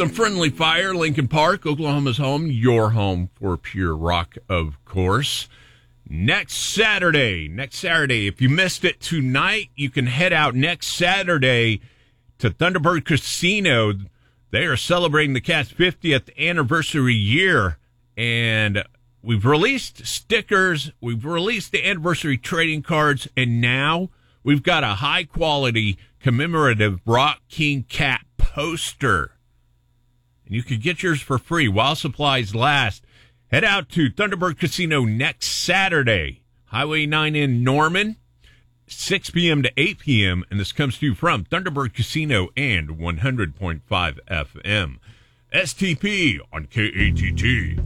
some friendly fire. Lincoln Park, Oklahoma's home, your home for pure rock, of course. Next Saturday, if you missed it tonight, you can head out next Saturday to Thunderbird Casino. They are celebrating the Cats' 50th anniversary year, and we've released stickers, we've released the anniversary trading cards, and now we've got a high-quality commemorative Rock King Cat poster. And you can get yours for free while supplies last. Head out to Thunderbird Casino next Saturday, Highway 9 in Norman, 6 p.m. to 8 p.m., and this comes to you from Thunderbird Casino and 100.5 FM. STP on KATT.